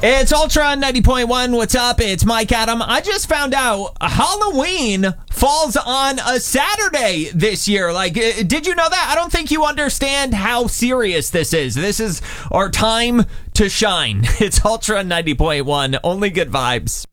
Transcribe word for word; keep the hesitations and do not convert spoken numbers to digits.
It's Ultra ninety point one. What's up? It's Mike Adam. I just found out Halloween falls on a Saturday this year. Like, uh, did you know that? I don't think you understand how serious this is. This is our time to shine. It's Ultra ninety point one. Only good vibes.